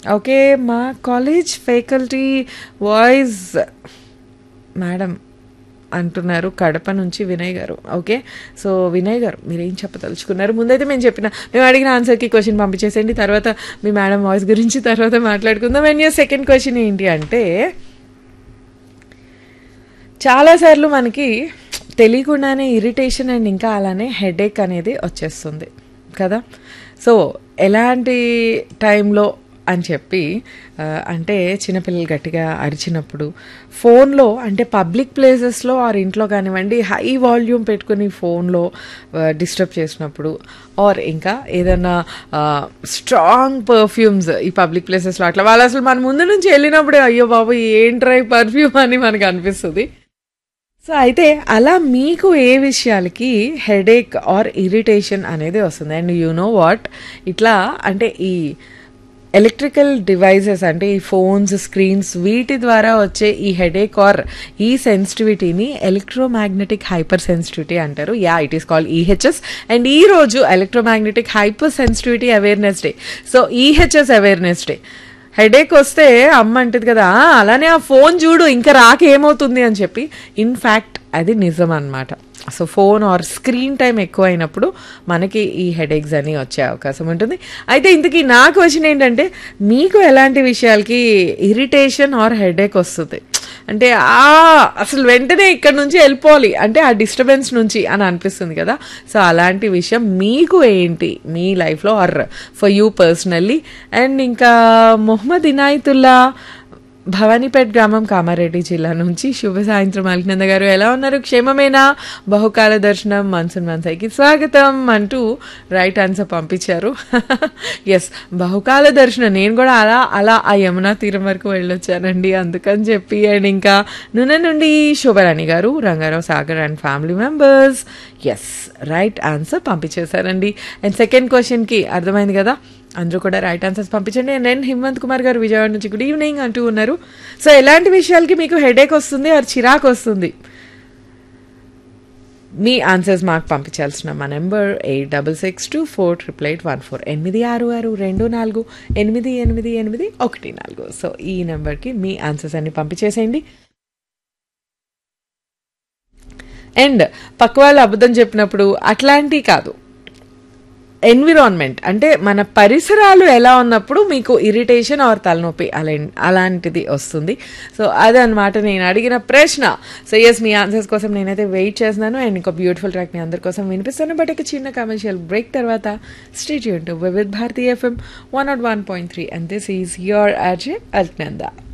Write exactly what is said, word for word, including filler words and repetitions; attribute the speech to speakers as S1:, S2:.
S1: Okay, మా college faculty voice madam అంటున్నారు కడప నుంచి వినయ్ గారు. ఓకే, సో వినయ్ గారు మీరేం చెప్పదలుచుకున్నారు? ముందైతే మేము చెప్పిన మేము అడిగిన ఆన్సర్కి క్వశ్చన్ పంపించేసేయండి, తర్వాత మీ మేడం వాయిస్ గురించి తర్వాత మాట్లాడుకుందాం. అండ్ సెకండ్ క్వశ్చన్ ఏంటి అంటే, చాలాసార్లు మనకి తెలియకుండానే ఇరిటేషన్ అండ్ ఇంకా అలానే హెడేక్ అనేది వచ్చేస్తుంది కదా. సో ఎలాంటి టైంలో అని చెప్పి అంటే చిన్నపిల్లలు గట్టిగా అరిచినప్పుడు, ఫోన్లో అంటే పబ్లిక్ ప్లేసెస్లో ఆర్ ఇంట్లో కానివ్వండి హై వాల్యూమ్ పెట్టుకుని ఫోన్లో డిస్టర్బ్ చేసినప్పుడు, ఆర్ ఇంకా ఏదైనా స్ట్రాంగ్ పర్ఫ్యూమ్స్ ఈ పబ్లిక్ ప్లేసెస్లో అట్లా వాళ్ళు అసలు మన ముందు నుంచి వెళ్ళినప్పుడే అయ్యో బాబు ఏంట్రై పర్ఫ్యూమ్ అని మనకు అనిపిస్తుంది. సో అయితే అలా మీకు ఏ విషయాలకి హెడేక్ ఆర్ ఇరిటేషన్ అనేది వస్తుంది? అండ్ యూ నో వాట్, ఇట్లా అంటే ఈ ఎలక్ట్రికల్ డివైజెస్ అంటే ఈ ఫోన్స్, స్క్రీన్స్, వీటి ద్వారా వచ్చే ఈ హెడేక్ ఆర్ ఈ సెన్సిటివిటీని ఎలక్ట్రోమాగ్నెటిక్ హైపర్ సెన్సిటివిటీ అంటారు. Yeah, it is called EHS. And ఈ రోజు electromagnetic hyper sensitivity awareness day. So EHS awareness day. Headache వస్తే అమ్మ అంటది కదా, అలానే ఆ ఫోన్ చూడు ఇంకా రాకేమవుతుంది అని చెప్పి. ఇన్ఫ్యాక్ట్ అది నిజం అన్నమాట. So phone or screen time ఎక్కువ అయినప్పుడు మనకి ఈ హెడేక్స్ అని వచ్చే అవకాశం ఉంటుంది. అయితే ఇంతకీ నా క్వశ్చన్ ఏంటంటే, మీకు ఎలాంటి విషయాలకి ఇరిటేషన్ ఆర్ హెడేక్ వస్తుంది? అంటే ఆ అసలు వెంటనే ఇక్కడ నుంచి వెళ్ళిపోవాలి అంటే ఆ డిస్టర్బెన్స్ నుంచి అని అనిపిస్తుంది కదా. సో అలాంటి విషయం మీకు ఏంటి మీ లైఫ్లో are for you personally? And ఇంకా మొహమ్మద్ ఇనాయతుల్లా భవానీపేట్ గ్రామం, కామారెడ్డి జిల్లా నుంచి శుభ సాయంత్రం అల్కినంద గారు, ఎలా ఉన్నారు? క్షేమమేనా? బహుకాల దర్శనం మన్సూన్ మన్సైకి స్వాగతం అంటూ రైట్ ఆన్సర్ పంపించారు. ఎస్, బహుకాల దర్శనం నేను కూడా అలా అలా ఆ యమునా తీరం వరకు వెళ్ళొచ్చానండి, అందుకని చెప్పి. అండ్ ఇంకా నూనె నుండి శుభరాణి గారు, Rangarao Sagar and family members, yes right answer పంపించేశారండి. And second క్వశ్చన్కి అర్థమైంది కదా, అందరూ కూడా రైట్ ఆన్సర్స్ పంపించండి. నేను హిమంత్ కుమార్ గారు విజయవాడ నుంచి గుడ్ ఈవినింగ్ అంటూ ఉన్నారు. సో ఎలాంటి విషయాలకి మీకు హెడేక్ వస్తుంది ఆర్ చిరాకు వస్తుంది? మీ ఆన్సర్స్ మాకు పంపించాల్సిన మా number eight double six two four triple eight one four ఎనిమిది ఆరు ఆరు రెండు నాలుగు ఎనిమిది ఎనిమిది ఎనిమిది ఒకటి నాలుగు. సో ఈ నెంబర్కి మీ ఆన్సర్స్ అన్ని పంపించేసేయండి. అండ్ పక్క వాళ్ళు అబద్ధం చెప్పినప్పుడు అట్లాంటివి కాదు, ఎన్విరాన్మెంట్ అంటే మన పరిసరాలు ఎలా ఉన్నప్పుడు మీకు ఇరిటేషన్ ఆర్ తలనొప్పి అలా అలాంటిది వస్తుంది. సో అదనమాట నేను అడిగిన ప్రశ్న. సో ఎస్, మీ ఆన్సర్స్ కోసం నేనైతే వెయిట్ చేస్తున్నాను. అండ్ ఇంకో బ్యూటిఫుల్ ట్రాక్ మీ అందరి కోసం వినిపిస్తాను. బట్ ఒక చిన్న కమర్షియల్ బ్రేక్ తర్వాత stay tuned to Vividh Bharati FM one not one point three and this is your RJ Alkinanda.